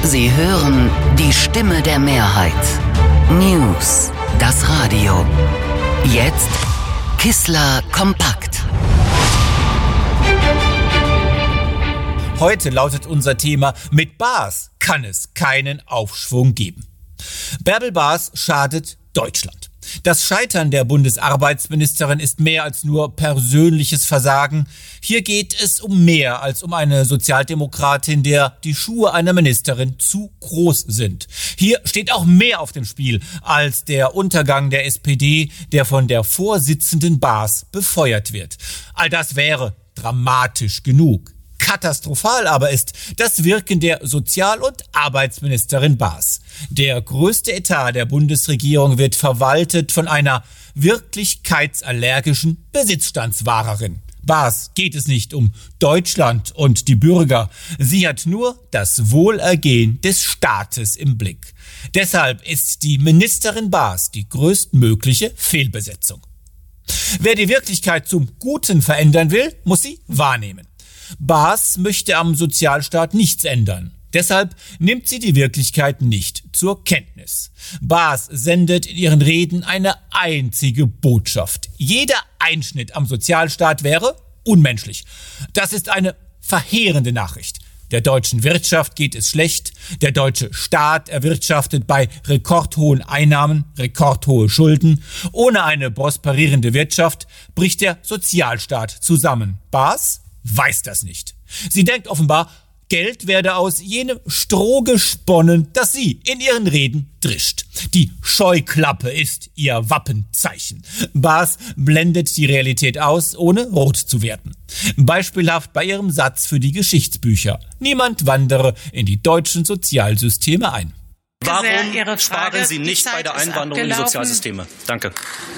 Sie hören die Stimme der Mehrheit. News, das Radio. Jetzt Kissler kompakt. Heute lautet unser Thema: Mit Baas kann es keinen Aufschwung geben. Bärbel Baas schadet Deutschland. Das Scheitern der Bundesarbeitsministerin ist mehr als nur persönliches Versagen. Hier geht es um mehr als um eine Sozialdemokratin, der die Schuhe einer Ministerin zu groß sind. Hier steht auch mehr auf dem Spiel als der Untergang der SPD, der von der Vorsitzenden Baas befeuert wird. All das wäre dramatisch genug. Katastrophal aber ist das Wirken der Sozial- und Arbeitsministerin Baas. Der größte Etat der Bundesregierung wird verwaltet von einer wirklichkeitsallergischen Besitzstandswahrerin. Baas geht es nicht um Deutschland und die Bürger. Sie hat nur das Wohlergehen des Staates im Blick. Deshalb ist die Ministerin Baas die größtmögliche Fehlbesetzung. Wer die Wirklichkeit zum Guten verändern will, muss sie wahrnehmen. Baas möchte am Sozialstaat nichts ändern. Deshalb nimmt sie die Wirklichkeit nicht zur Kenntnis. Baas sendet in ihren Reden eine einzige Botschaft: Jeder Einschnitt am Sozialstaat wäre unmenschlich. Das ist eine verheerende Nachricht. Der deutschen Wirtschaft geht es schlecht. Der deutsche Staat erwirtschaftet bei rekordhohen Einnahmen rekordhohe Schulden. Ohne eine prosperierende Wirtschaft bricht der Sozialstaat zusammen. Baas weiß das nicht. Sie denkt offenbar, Geld werde aus jenem Stroh gesponnen, das sie in ihren Reden drischt. Die Scheuklappe ist ihr Wappenzeichen. Baas blendet die Realität aus, ohne rot zu werden. Beispielhaft bei ihrem Satz für die Geschichtsbücher: Niemand wandere in die deutschen Sozialsysteme ein. Warum sparen Sie nicht bei der Einwanderung in die Sozialsysteme? Danke.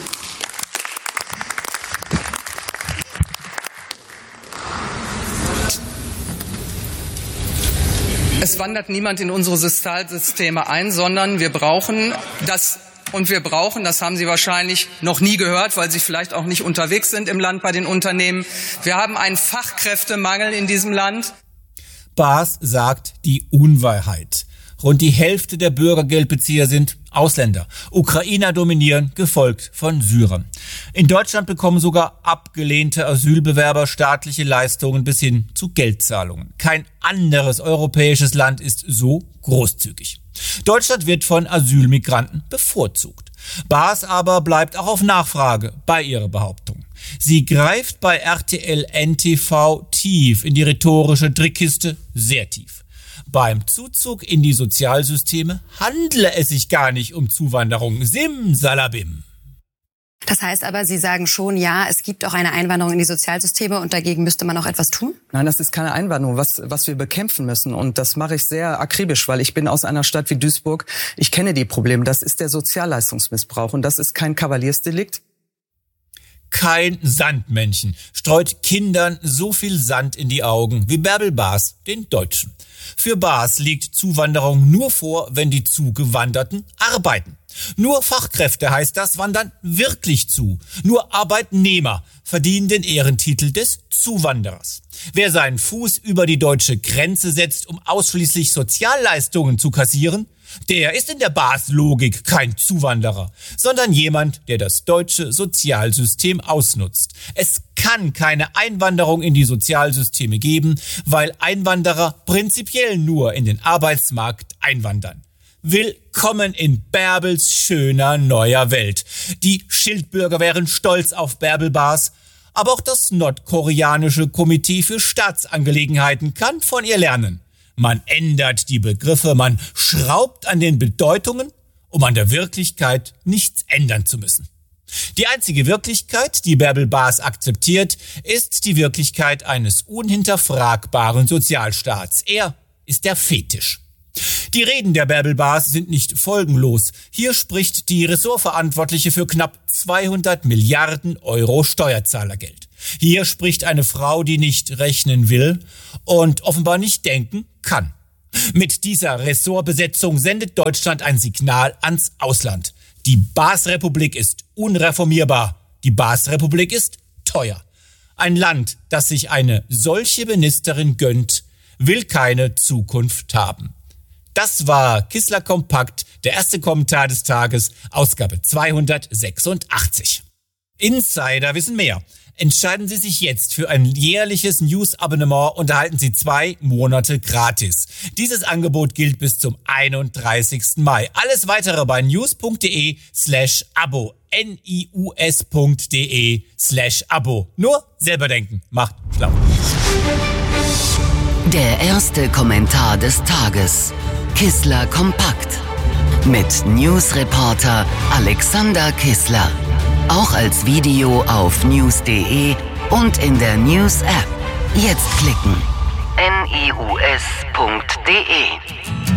Es wandert niemand in unsere Sozialsysteme ein, sondern wir brauchen das, das haben Sie wahrscheinlich noch nie gehört, weil Sie vielleicht auch nicht unterwegs sind im Land bei den Unternehmen. Wir haben einen Fachkräftemangel in diesem Land. Baas sagt die Unwahrheit. Rund die Hälfte der Bürgergeldbezieher sind Ausländer. Ukrainer dominieren, gefolgt von Syrern. In Deutschland bekommen sogar abgelehnte Asylbewerber staatliche Leistungen bis hin zu Geldzahlungen. Kein anderes europäisches Land ist so großzügig. Deutschland wird von Asylmigranten bevorzugt. Baas aber bleibt auch auf Nachfrage bei ihrer Behauptung. Sie greift bei RTL NTV tief in die rhetorische Trickkiste, sehr tief. Beim Zuzug in die Sozialsysteme handle es sich gar nicht um Zuwanderung. Simsalabim. Das heißt aber, Sie sagen schon, ja, es gibt auch eine Einwanderung in die Sozialsysteme und dagegen müsste man auch etwas tun? Nein, das ist keine Einwanderung, was wir bekämpfen müssen. Und das mache ich sehr akribisch, weil ich bin aus einer Stadt wie Duisburg. Ich kenne die Probleme. Das ist der Sozialleistungsmissbrauch und das ist kein Kavaliersdelikt. Kein Sandmännchen streut Kindern so viel Sand in die Augen wie Bärbel Baas den Deutschen. Für Baas liegt Zuwanderung nur vor, wenn die Zugewanderten arbeiten. Nur Fachkräfte, heißt das, wandern wirklich zu. Nur Arbeitnehmer verdienen den Ehrentitel des Zuwanderers. Wer seinen Fuß über die deutsche Grenze setzt, um ausschließlich Sozialleistungen zu kassieren, der ist in der Baas-Logik kein Zuwanderer, sondern jemand, der das deutsche Sozialsystem ausnutzt. Es kann keine Einwanderung in die Sozialsysteme geben, weil Einwanderer prinzipiell nur in den Arbeitsmarkt einwandern. Willkommen in Bärbels schöner neuer Welt. Die Schildbürger wären stolz auf Bärbel Baas, aber auch das nordkoreanische Komitee für Staatsangelegenheiten kann von ihr lernen. Man ändert die Begriffe, man schraubt an den Bedeutungen, um an der Wirklichkeit nichts ändern zu müssen. Die einzige Wirklichkeit, die Bärbel Baas akzeptiert, ist die Wirklichkeit eines unhinterfragbaren Sozialstaats. Er ist der Fetisch. Die Reden der Bärbel Baas sind nicht folgenlos. Hier spricht die Ressortverantwortliche für knapp 200 Milliarden Euro Steuerzahlergeld. Hier spricht eine Frau, die nicht rechnen will und offenbar nicht denken kann. Mit dieser Ressortbesetzung sendet Deutschland ein Signal ans Ausland. Die Baas-Republik ist unreformierbar. Die Baas-Republik ist teuer. Ein Land, das sich eine solche Ministerin gönnt, will keine Zukunft haben. Das war Kissler Kompakt, der erste Kommentar des Tages, Ausgabe 286. Insider wissen mehr. Entscheiden Sie sich jetzt für ein jährliches News-Abonnement und erhalten Sie 2 Monate gratis. Dieses Angebot gilt bis zum 31. Mai. Alles weitere bei news.de/abo. nius.de/abo. Nur selber denken. Macht schlau. Der erste Kommentar des Tages. Kissler Kompakt. Mit Newsreporter Alexander Kissler. Auch als Video auf news.de und in der News-App. Jetzt klicken. nius.de